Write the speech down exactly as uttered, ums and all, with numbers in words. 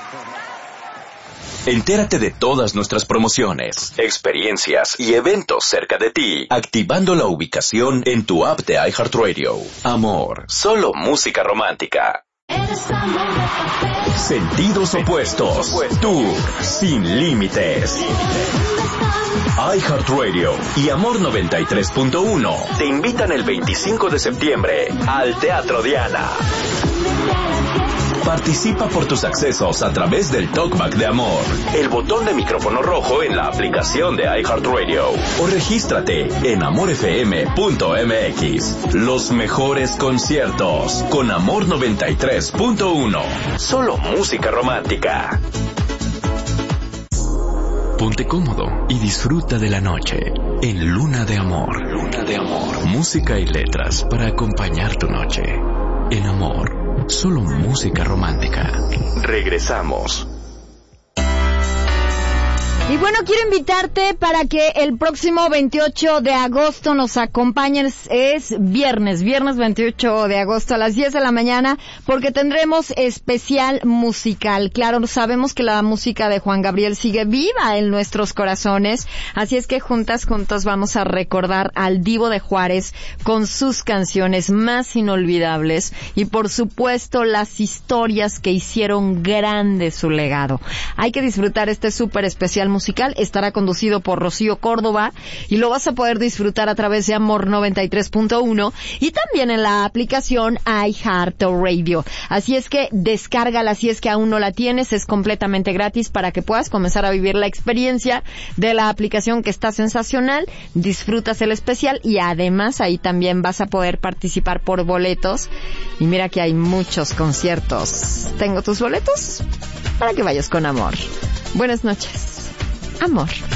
Entérate de todas nuestras promociones, experiencias y eventos cerca de ti, activando la ubicación en tu app de iHeartRadio. Amor, solo música romántica. Sentidos opuestos. Tour sin límites. iHeartRadio y Amor noventa y tres punto uno te invitan el veinticinco de septiembre al Teatro Diana. Participa por tus accesos a través del Talkback de Amor, el botón de micrófono rojo en la aplicación de iHeartRadio, o regístrate en amor f m punto m x. Los mejores conciertos con Amor noventa y tres punto uno. Solo música romántica. Ponte cómodo y disfruta de la noche en Luna de Amor. Luna de Amor. Música y letras para acompañar tu noche. En Amor. Solo música romántica. Regresamos. Y bueno, quiero invitarte para que el próximo veintiocho de agosto nos acompañes. Es viernes, viernes veintiocho de agosto a las diez de la mañana, porque tendremos especial musical. Claro, sabemos que la música de Juan Gabriel sigue viva en nuestros corazones, así es que juntas, juntos vamos a recordar al Divo de Juárez con sus canciones más inolvidables y, por supuesto, las historias que hicieron grande su legado. Hay que disfrutar este súper especial musical. Estará conducido por Rocío Córdoba y lo vas a poder disfrutar a través de Amor noventa y tres punto uno y también en la aplicación iHeartRadio. Así es que descárgala si es que aún no la tienes, es completamente gratis para que puedas comenzar a vivir la experiencia de la aplicación, que está sensacional. Disfrutas el especial y además ahí también vas a poder participar por boletos. Y mira que hay muchos conciertos. Tengo tus boletos para que vayas con Amor. Buenas noches. Amor.